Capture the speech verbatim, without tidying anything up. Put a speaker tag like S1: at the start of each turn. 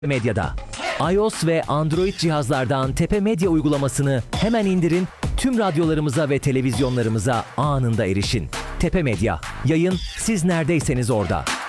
S1: Medyada. iOS ve Android cihazlardan Tepe Medya uygulamasını hemen indirin, tüm radyolarımıza ve televizyonlarımıza anında erişin. Tepe Medya, yayın siz neredeyseniz orada.